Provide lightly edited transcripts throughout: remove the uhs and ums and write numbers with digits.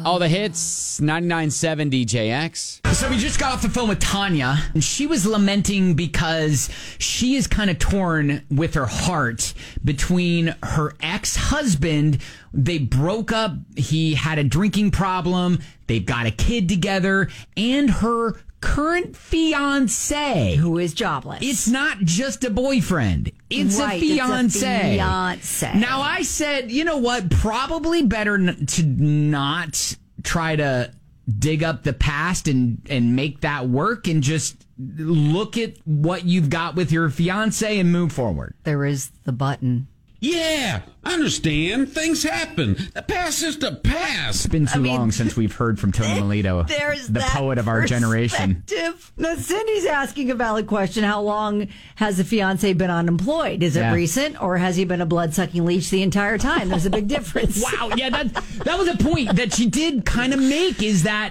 All the hits, 99.7 DJX. So we just got off the phone with Tanya, and she was lamenting because she is kind of torn with her heart between her ex-husband. They broke up. He had a drinking problem. They've got a kid together, and her current fiance, who is jobless. It's not just a boyfriend. It's a fiance. It's a fiance. Now, I said, you know what? Probably better to not try to dig up the past and make that work, and just look at what you've got with your fiance and move forward. There is the button. Yeah, I understand. Things happen. The past is the past. It's been too long since we've heard from Tony Melito, the poet of our generation. Now, Cindy's asking a valid question. How long has the fiance been unemployed? Is it recent, or has he been a blood-sucking leech the entire time? There's a big difference. Wow, yeah, that was a point that she did kind of make, is that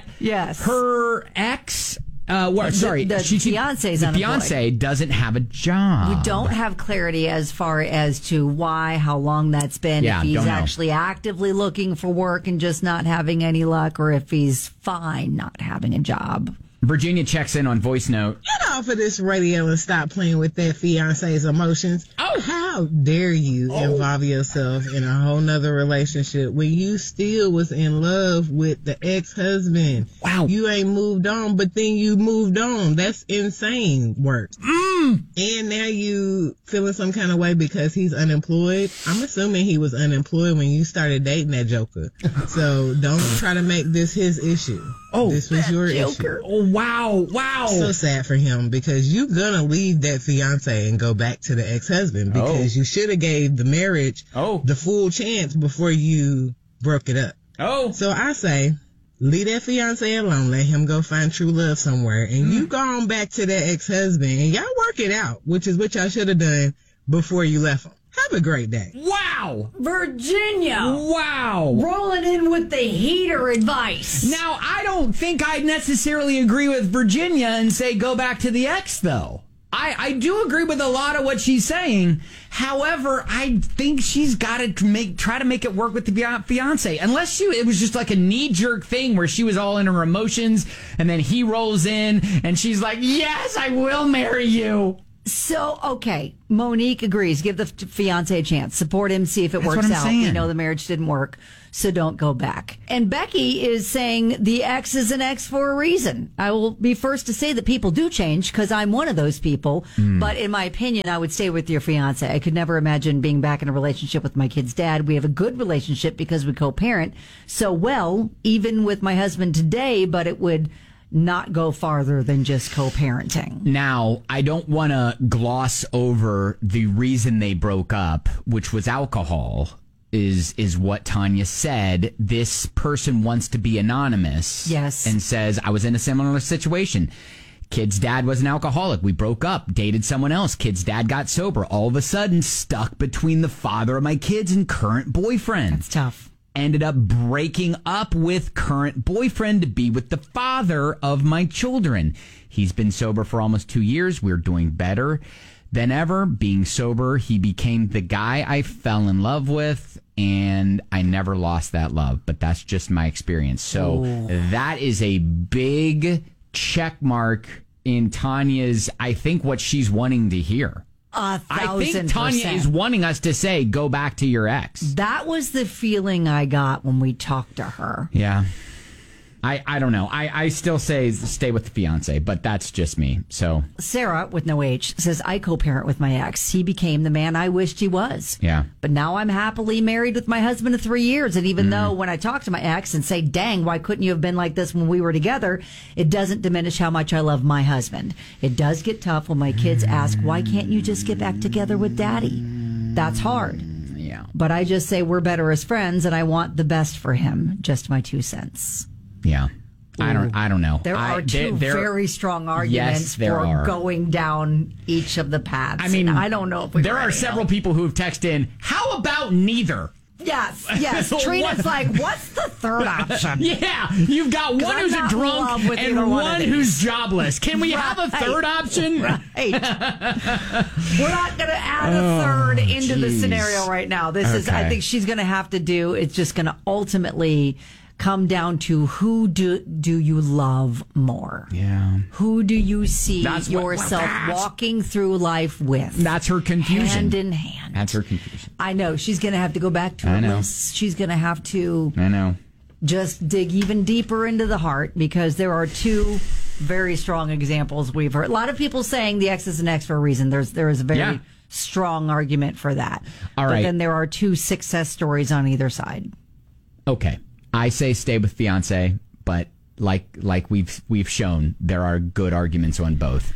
her ex... the fiance's unemployed. Fiance doesn't have a job. We don't have clarity as far as to why, how long that's been, if he's actually actively looking for work and just not having any luck, or if he's fine not having a job. Virginia checks in on voice note. Get off of this radio and stop playing with that fiance's emotions. Oh, how dare you involve yourself in a whole nother relationship when you still was in love with the ex-husband? Wow. You ain't moved on, but then you moved on. That's insane work. And now you feeling some kind of way because he's unemployed. I'm assuming he was unemployed when you started dating that joker. So don't try to make this his issue. Oh, this was your joker. issue. Oh, wow. So sad for him, because you're gonna leave that fiance and go back to the ex-husband, because you should have gave the marriage the full chance before you broke it up. So I say, leave that fiance alone. Let him go find true love somewhere, and you go on back to that ex-husband, and y'all work it out, which is what y'all should have done before you left him. Have a great day. Wow. Virginia. Wow. Rolling in with the heater advice. Now, I don't think I'd necessarily agree with Virginia and say go back to the ex, though. I do agree with a lot of what she's saying. However, I think she's got to try to make it work with the fiance. Unless it was just like a knee-jerk thing where she was all in her emotions, and then he rolls in, and she's like, yes, I will marry you. So, okay, Monique agrees. Give the fiance a chance. Support him, see if it works out. Saying. We know the marriage didn't work, so don't go back. And Becky is saying the ex is an ex for a reason. I will be first to say that people do change, because I'm one of those people. But in my opinion, I would stay with your fiance. I could never imagine being back in a relationship with my kid's dad. We have a good relationship because we co-parent so well, even with my husband today, but it would not go farther than just co-parenting. Now, I don't want to gloss over the reason they broke up, which was alcohol, is what Tanya said. This person wants to be anonymous. Yes. And says, I was in a similar situation. Kid's dad was an alcoholic. We broke up, dated someone else. Kid's dad got sober. All of a sudden, stuck between the father of my kids and current boyfriend. That's tough. Ended up breaking up with current boyfriend to be with the father of my children. He's been sober for almost 2 years. We're doing better than ever. Being sober, he became the guy I fell in love with, and I never lost that love. But that's just my experience. So that is a big check mark in Tanya's, I think, what she's wanting to hear. 1,000%. I think Tanya is wanting us to say, go back to your ex. That was the feeling I got when we talked to her. Yeah. I don't know. I still say stay with the fiance, but that's just me. So Sarah, with no H, says, I co-parent with my ex. He became the man I wished he was. Yeah. But now I'm happily married with my husband of 3 years. And even though when I talk to my ex and say, dang, why couldn't you have been like this when we were together? It doesn't diminish how much I love my husband. It does get tough when my kids ask, why can't you just get back together with daddy? That's hard. Yeah. But I just say we're better as friends and I want the best for him. Just my 2 cents. Yeah. I don't know. There are two very strong arguments for going down each of the paths. I mean, I don't know if there are several people who have texted in, how about neither? Yes. Trina's like, what's the third option? Yeah, you've got one who's a drunk and one who's jobless. Can we have a third option? Right. We're not going to add a third into the scenario right now. This is, I think she's going to have to do, it's just going to ultimately come down to who do you love more? Yeah. Who do you see yourself walking through life with? That's her confusion. Hand in hand. That's her confusion. I know. She's going to have to go back to her list. She's going to have to just dig even deeper into the heart, because there are two very strong examples we've heard. A lot of people saying the X is an X for a reason. There is a very strong argument for that. All right. But then there are two success stories on either side. Okay. I say stay with fiance, but like we've shown, there are good arguments on both.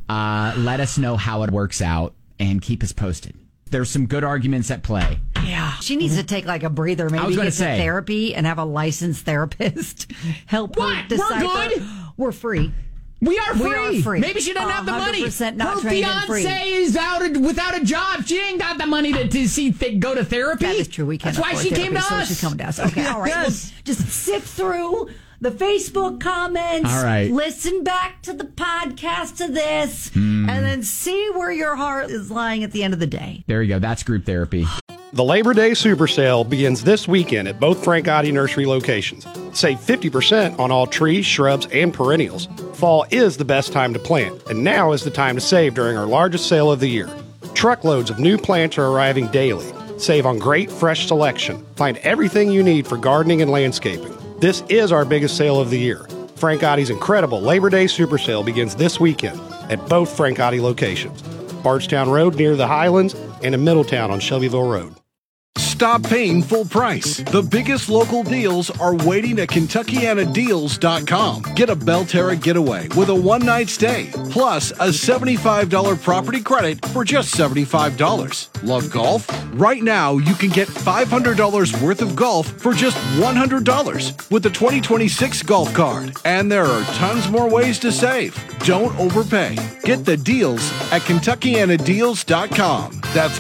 Let us know how it works out and keep us posted. There's some good arguments at play. Yeah. She needs to take like a breather, maybe get to therapy and have a licensed therapist help her decipher. We're good? We're free. We are free. Maybe she doesn't have the money. Her fiance is out without a job. She ain't got the money to go to therapy. That is true. We can't. That's why she came to us. So she's coming to us. Okay. All right. Yes. Well, just sift through the Facebook comments. All right. Listen back to the podcast of this, and then see where your heart is lying at the end of the day. There you go. That's group therapy. The Labor Day Super Sale begins this weekend at both Frank Gotti Nursery locations. Save 50% on all trees, shrubs, and perennials. Fall is the best time to plant, and now is the time to save during our largest sale of the year. Truckloads of new plants are arriving daily. Save on great fresh selection. Find everything you need for gardening and landscaping. This is our biggest sale of the year. Frank Gotti's incredible Labor Day Super Sale begins this weekend at both Frank Gotti locations. Bardstown Road near the Highlands and in Middletown on Shelbyville Road. Stop paying full price. The biggest local deals are waiting at KentuckianaDeals.com. Get a Belterra getaway with a one-night stay, plus a $75 property credit for just $75. Love golf? Right now, you can get $500 worth of golf for just $100 with the 2026 golf card. And there are tons more ways to save. Don't overpay. Get the deals at KentuckianaDeals.com. That's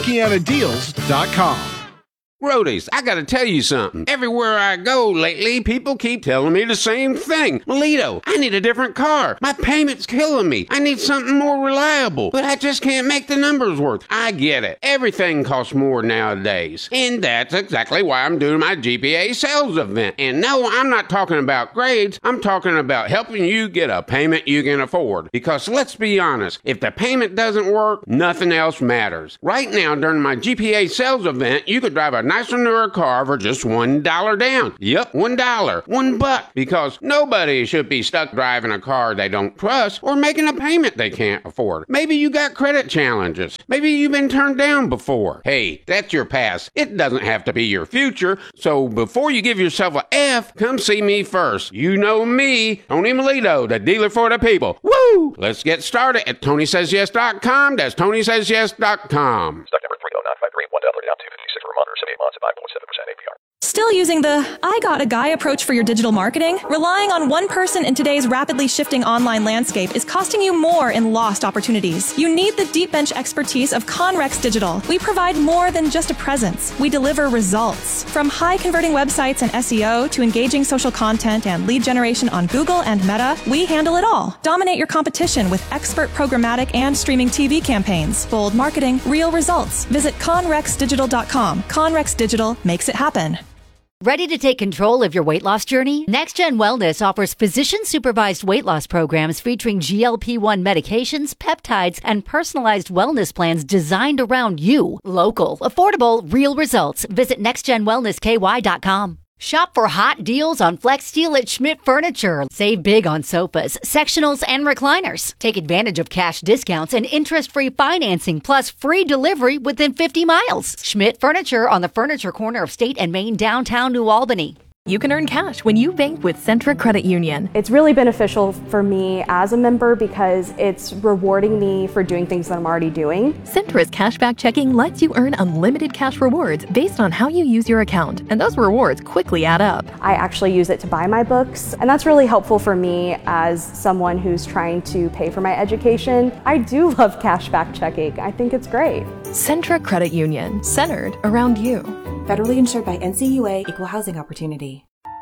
KentuckianaDeals.com. Roadies, I gotta tell you something. Everywhere I go lately, people keep telling me the same thing. Melito, I need a different car. My payment's killing me. I need something more reliable, but I just can't make the numbers work. I get it. Everything costs more nowadays. And that's exactly why I'm doing my GPA sales event. And no, I'm not talking about grades. I'm talking about helping you get a payment you can afford. Because let's be honest, if the payment doesn't work, nothing else matters. Right now, during my GPA sales event, you could drive a nicer, newer car for just $1 down. Yep, $1. $1. Because nobody should be stuck driving a car they don't trust or making a payment they can't afford. Maybe you got credit challenges. Maybe you've been turned down before. Hey, that's your past. It doesn't have to be your future. So before you give yourself a F, come see me first. You know me, Tony Melito, the dealer for the people. Woo! Let's get started at TonySaysYes.com. That's TonySaysYes.com. Stock number 30953, $1 down, 256 for a month or 78 months at 5.7% APR. Still using the I got a guy approach for your digital marketing? Relying on one person in today's rapidly shifting online landscape is costing you more in lost opportunities. You need the deep bench expertise of Conrex Digital. We provide more than just a presence. We deliver results. From high converting websites and SEO to engaging social content and lead generation on Google and Meta, we handle it all. Dominate your competition with expert programmatic and streaming TV campaigns. Bold marketing, real results. Visit ConrexDigital.com. Conrex Digital makes it happen. Ready to take control of your weight loss journey? NextGen Wellness offers physician-supervised weight loss programs featuring GLP-1 medications, peptides, and personalized wellness plans designed around you. Local, affordable, real results. Visit nextgenwellnessky.com. Shop for hot deals on Flex Steel at Schmidt Furniture. Save big on sofas, sectionals, and recliners. Take advantage of cash discounts and interest-free financing, plus free delivery within 50 miles. Schmidt Furniture on the furniture corner of State and Main, downtown New Albany. You can earn cash when you bank with Centra Credit Union. It's really beneficial for me as a member because it's rewarding me for doing things that I'm already doing. Centra's cashback checking lets you earn unlimited cash rewards based on how you use your account, and those rewards quickly add up. I actually use it to buy my books, and that's really helpful for me as someone who's trying to pay for my education. I do love cashback checking. I think it's great. Centra Credit Union, centered around you. Federally insured by NCUA, Equal Housing Opportunity.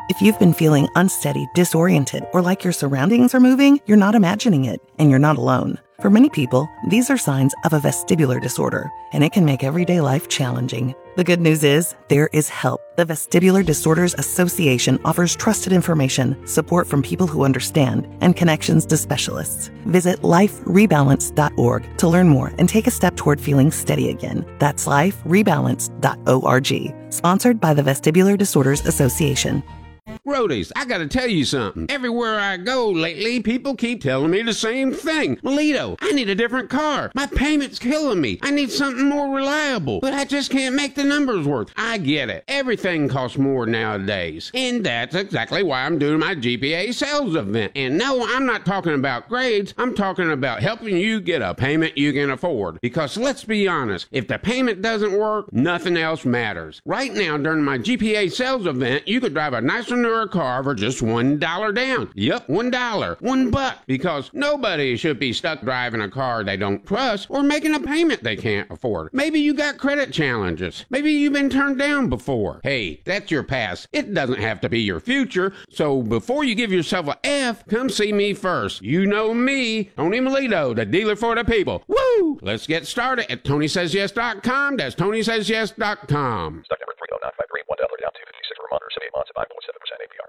If you've been feeling unsteady, disoriented, or like your surroundings are moving, you're not imagining it, and you're not alone. For many people, these are signs of a vestibular disorder, and it can make everyday life challenging. The good news is, there is help. The Vestibular Disorders Association offers trusted information, support from people who understand, and connections to specialists. Visit liferebalance.org to learn more and take a step toward feeling steady again. That's liferebalance.org. Sponsored by the Vestibular Disorders Association. Roadies, I gotta tell you something. Everywhere I go lately, people keep telling me the same thing. Melito, I need a different car. My payment's killing me. I need something more reliable, but I just can't make the numbers work. I get it. Everything costs more nowadays. And that's exactly why I'm doing my GPA sales event. And no, I'm not talking about grades. I'm talking about helping you get a payment you can afford. Because let's be honest, if the payment doesn't work, nothing else matters. Right now, during my GPA sales event, you could drive a nicer newer car for just $1 down. Yep, $1. $1. Because nobody should be stuck driving a car they don't trust or making a payment they can't afford. Maybe you got credit challenges. Maybe you've been turned down before. Hey, that's your past. It doesn't have to be your future. So before you give yourself a F, come see me first. You know me, Tony Melito, the dealer for the people. Woo! Let's get started at TonySaysYes.com. That's TonySaysYes.com. Stock number 30953, $1 down, 256 per month, or 78 months at 5.7% APR.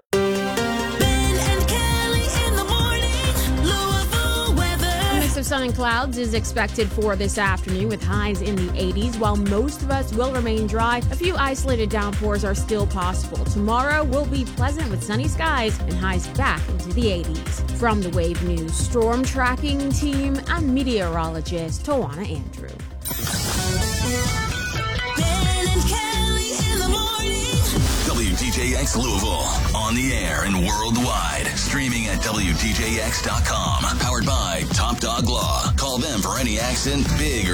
Of sun and clouds is expected for this afternoon with highs in the 80s. While most of us will remain dry, a few isolated downpours are still possible. Tomorrow will be pleasant with sunny skies and highs back into the 80s. From the Wave News Storm Tracking Team, I'm meteorologist Tawana Andrew. WTJX Louisville, on the air and worldwide. Streaming at WTJX.com. Powered by Top Dog Law. Call them for any accident, big or